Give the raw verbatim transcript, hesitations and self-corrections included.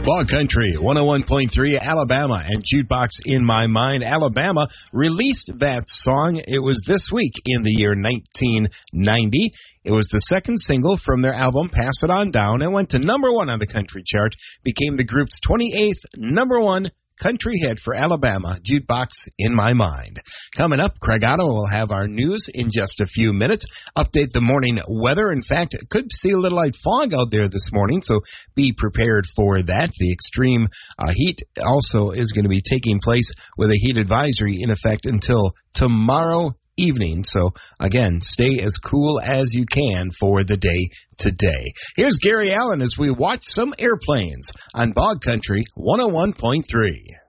Bog Country, one oh one point three, Alabama, and Jukebox in My Mind. Alabama released that song. It was this week in the year nineteen ninety. It was the second single from their album, Pass It On Down, and went to number one on the country chart, became the group's twenty-eighth number one country hit for Alabama, Jukebox in My Mind. Coming up, Craig Otto will have our news in just a few minutes, update the morning weather. In fact, could see a little light fog out there this morning, so be prepared for that. The extreme uh, heat also is going to be taking place with a heat advisory in effect until tomorrow evening. So, again, stay as cool as you can for the day today. Here's Gary Allen as we watch some airplanes on Bog Country one oh one point three.